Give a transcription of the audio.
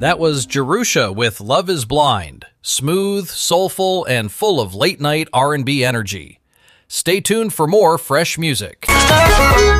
That was Jerusha with Love is Blind. Smooth, soulful, and full of late-night R&B energy. Stay tuned for more fresh music.